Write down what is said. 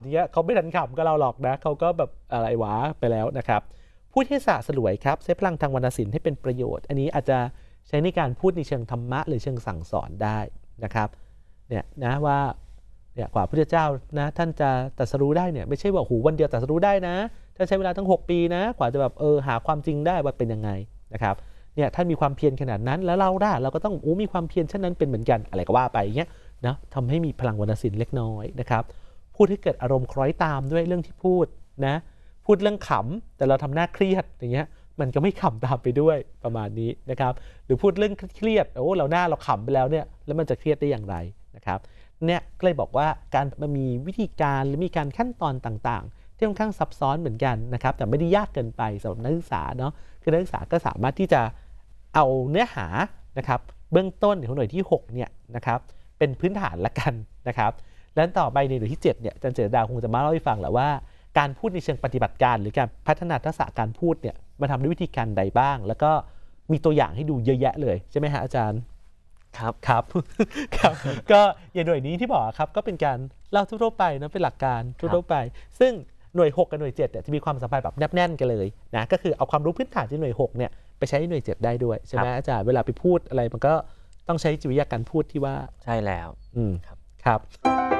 เนี่ยเขาไม่ทันขำกับเราหรอกนะเขาก็แบบอะไรวะไปแล้วนะครับพูดให้สะสลวยครับใช้พลังทางวรรณศิลป์ให้เป็นประโยชน์อันนี้อาจจะใช้ในการพูดในเชิงธรรมะหรือเชิงสั่งสอนได้นะครับเนี่ยนะว่าเนี่ยกว่าพระพุทธเจ้านะท่านจะตรัสรู้ได้เนี่ยไม่ใช่ว่าหูวันเดียวตรัสรู้ได้นะท่านใช้เวลาทั้ง6 ปีนะกว่าจะแบบหาความจริงได้ว่าเป็นยังไงนะครับเนี่ยท่านมีความเพียรขนาดนั้นแล้วเราก็ต้องมีความเพียรเช่นนั้นเป็นเหมือนกันอะไรก็ว่าไปเงี้ยนะทำให้มีพลังวรรณศิลป์เล็กน้อยนะครับพูดให้เกิดอารมณ์คล้อยตามด้วยเรื่องที่พูดนะพูดเรื่องขำแต่เราทำหน้าเครียดอย่างเงี้ยมันก็ไม่ขำตามไปด้วยประมาณนี้นะครับหรือพูดเรื่องเครียดเราหน้าเราขำไปแล้วเนี่ยแล้วมันจะเครียดได้อย่างไรนะครับเนี่ยก็เลยบอกว่าการมันมีวิธีการหรือมีการขั้นตอนต่างๆที่ค่อนข้างซับซ้อนเหมือนกันนะครับแต่ไม่ได้ยากเกินไปสำหรับนักศึกษาเนาะคือนักศึกษาก็สามารถที่จะเอาเนื้อหานะครับเบื้องต้นของหน่วยที่6เนี่ยนะครับเป็นพื้นฐานละกันนะครับแล้วต่อไปในหน่วยที่7เนี่ยอาจารย์เจษฎาคงจะมาเล่าให้ฟังแหละว่าการพูดในเชิงปฏิบัติการหรือการพัฒนาทักษะการพูดเนี่ยมาทำด้วยวิธีการใดบ้างแล้วก็มีตัวอย่างให้ดูเยอะแยะเลยใช่ไหมฮะอาจารย์ครับครับ ครับก็อย่างหน่วยนี้ที่บอกครับก็เป็นการเล่าทั่วไปนะเป็นหลักการทั่วไปซึ่งหน่วย6กับหน่วย7เนี่ยจะมีความสัมพันธ์แบบแนบแน่นกันเลยนะก็คือเอาความรู้พื้นฐานที่หน่วย6เนี่ยไปใช้หน่วย7ได้ด้วยใช่ไหมอาจารย์เวลาไปพูดอะไรมันก็ต้องใช้จิตวิทยาการพูดที่ว่าใช่แล้วครับ